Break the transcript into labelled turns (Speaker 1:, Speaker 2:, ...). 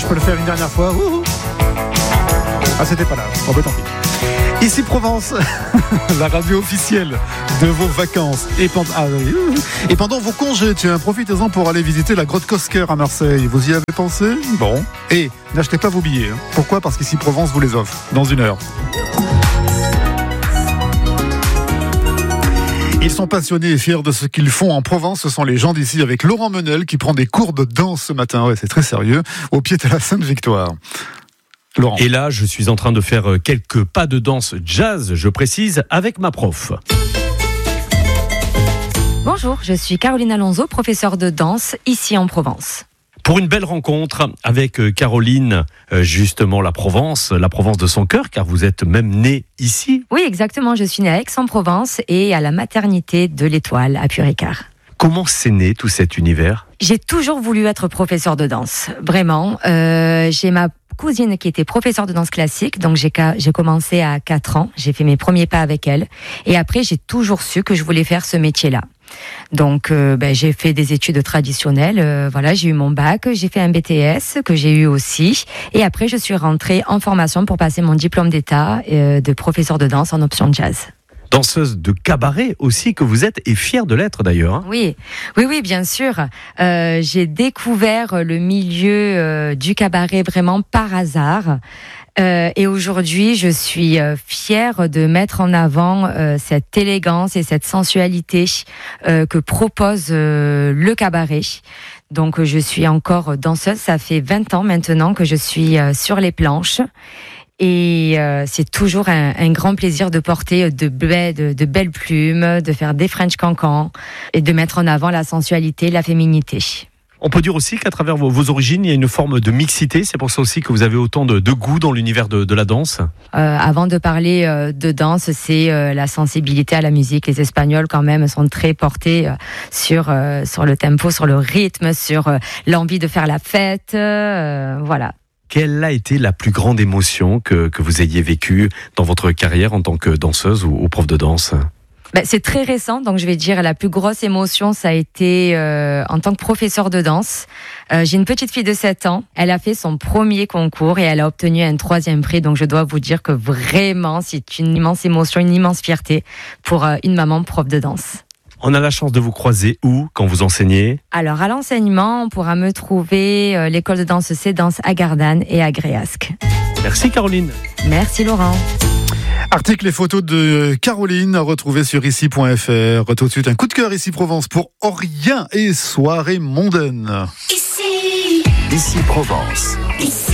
Speaker 1: peux le faire une dernière fois. Ah, c'était pas là. Bon, bah, tant pis. Ici Provence, la radio officielle de vos vacances. Et pendant vos congés, tiens, profitez-en pour aller visiter la grotte Cosquer à Marseille. Vous y avez pensé ? Bon. Et n'achetez pas vos billets. Pourquoi ? Parce qu'ici Provence vous les offre dans 1 heure. Ils sont passionnés et fiers de ce qu'ils font en Provence. Ce sont les gens d'ici avec Laurent Menel qui prend des cours de danse ce matin. Ouais, c'est très sérieux. Au pied de la Sainte-Victoire. Laurent.
Speaker 2: Et là, je suis en train de faire quelques pas de danse jazz, je précise, avec ma prof.
Speaker 3: Bonjour, je suis Caroline Alonso, professeure de danse ici en Provence.
Speaker 2: Pour une belle rencontre avec Caroline, justement la Provence de son cœur, car vous êtes même née ici.
Speaker 3: Oui, exactement, je suis née à Aix-en-Provence et à la maternité de l'Étoile à Puricard.
Speaker 2: Comment c'est né tout cet univers ?
Speaker 3: J'ai toujours voulu être professeure de danse, vraiment. J'ai ma cousine qui était professeure de danse classique, donc j'ai commencé à 4 ans, j'ai fait mes premiers pas avec elle, et après j'ai toujours su que je voulais faire ce métier-là. Donc j'ai fait des études traditionnelles, voilà, j'ai eu mon bac, j'ai fait un BTS que j'ai eu aussi, et après je suis rentrée en formation pour passer mon diplôme d'état de professeur de danse en option jazz.
Speaker 2: Danseuse de cabaret aussi que vous êtes, et fière de l'être d'ailleurs. Hein.
Speaker 3: Oui, bien sûr. J'ai découvert le milieu du cabaret vraiment par hasard. Et aujourd'hui, je suis fière de mettre en avant cette élégance et cette sensualité que propose le cabaret. Donc, je suis encore danseuse. Ça fait 20 ans maintenant que je suis sur les planches. Et c'est toujours un grand plaisir de porter de belles plumes, de faire des French cancans et de mettre en avant la sensualité, la féminité.
Speaker 2: On peut dire aussi qu'à travers vos origines, il y a une forme de mixité. C'est pour ça aussi que vous avez autant de goût dans l'univers de la danse.
Speaker 3: Avant de parler de danse, c'est la sensibilité à la musique. Les Espagnols, quand même, sont très portés sur le tempo, sur le rythme, sur l'envie de faire la fête. Voilà.
Speaker 2: Quelle a été la plus grande émotion que vous ayez vécue dans votre carrière en tant que danseuse ou prof de danse ?
Speaker 3: C'est très récent, donc je vais dire la plus grosse émotion, ça a été en tant que professeur de danse. J'ai une petite fille de 7 ans, elle a fait son premier concours et elle a obtenu un 3e prix, donc je dois vous dire que vraiment c'est une immense émotion, une immense fierté pour une maman prof de danse.
Speaker 2: On a la chance de vous croiser où quand vous enseignez ?
Speaker 3: Alors à l'enseignement, on pourra me trouver l'école de danse C'est Danse à Gardanne et à Gréasque.
Speaker 2: Merci Caroline.
Speaker 3: Merci Laurent.
Speaker 1: Articles et photos de Caroline à retrouver sur ici.fr. Tout de suite, un coup de cœur ici Provence pour Orient et soirée mondaine.
Speaker 4: Ici Provence.